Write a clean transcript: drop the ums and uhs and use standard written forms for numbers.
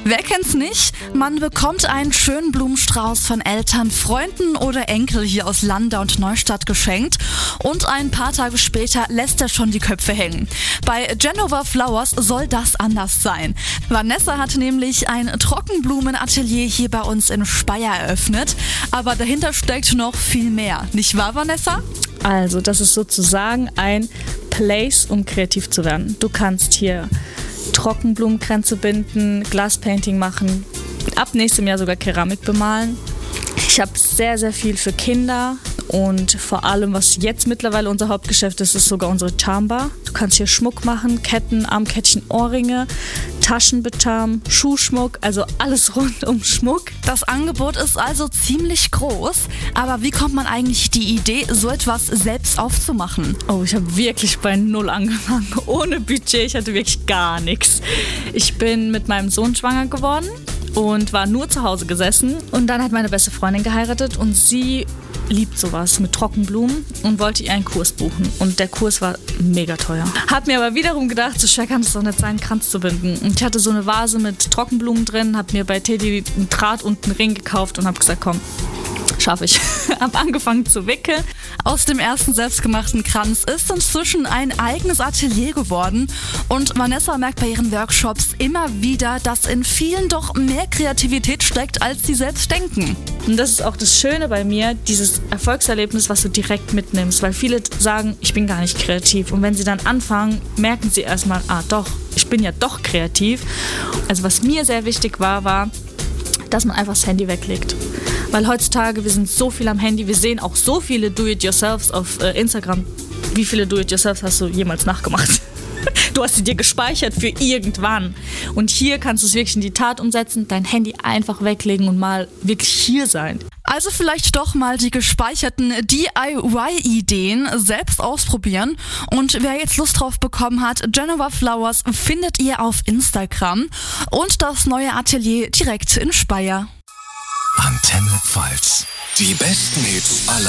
Wer kennt's nicht? Man bekommt einen schönen Blumenstrauß von Eltern, Freunden oder Enkel hier aus Landau und Neustadt geschenkt und ein paar Tage später lässt er schon die Köpfe hängen. Bei Genova Flowers soll das anders sein. Vanessa hat nämlich ein Trockenblumenatelier hier bei uns in Speyer eröffnet, aber dahinter steckt noch viel mehr. Nicht wahr, Vanessa? Also, das ist sozusagen ein Place, um kreativ zu werden. Du kannst hier Trockenblumenkränze binden, Glaspainting machen, ab nächstem Jahr sogar Keramik bemalen. Ich habe sehr, sehr viel für Kinder und vor allem, was jetzt mittlerweile unser Hauptgeschäft ist, ist sogar unsere Charmbar. Du kannst hier Schmuck machen, Ketten, Armkettchen, Ohrringe, Taschenbetarm, Schuhschmuck, also alles rund um Schmuck. Das Angebot ist also ziemlich groß, aber wie kommt man eigentlich die Idee, so etwas selbst aufzumachen? Oh, ich habe wirklich bei Null angefangen, ohne Budget, ich hatte wirklich gar nichts. Ich bin mit meinem Sohn schwanger geworden und war nur zu Hause gesessen und dann hat meine beste Freundin geheiratet und sie liebt sowas mit Trockenblumen und wollte ihr einen Kurs buchen. Und der Kurs war mega teuer. Hab mir aber wiederum gedacht, so schwer kann es doch nicht sein, einen Kranz zu binden. Und ich hatte so eine Vase mit Trockenblumen drin, hab mir bei Teddy einen Draht und einen Ring gekauft und hab gesagt, komm, schaffe ich. Hab angefangen zu wickeln. Aus dem ersten selbstgemachten Kranz ist inzwischen ein eigenes Atelier geworden und Vanessa merkt bei ihren Workshops immer wieder, dass in vielen doch mehr Kreativität steckt, als sie selbst denken. Und das ist auch das Schöne bei mir, dieses Erfolgserlebnis, was du direkt mitnimmst, weil viele sagen, ich bin gar nicht kreativ und wenn sie dann anfangen, merken sie erstmal, doch, ich bin ja doch kreativ. Also was mir sehr wichtig war, dass man einfach das Handy weglegt. Weil heutzutage, wir sind so viel am Handy, wir sehen auch so viele Do-it-yourselfs auf Instagram. Wie viele Do-it-yourselfs hast du jemals nachgemacht? Du hast sie dir gespeichert für irgendwann. Und hier kannst du es wirklich in die Tat umsetzen, dein Handy einfach weglegen und mal wirklich hier sein. Also vielleicht doch mal die gespeicherten DIY-Ideen selbst ausprobieren. Und wer jetzt Lust drauf bekommen hat, Genova Flowers findet ihr auf Instagram und das neue Atelier direkt in Speyer. Antenne Pfalz. Die besten Hits aller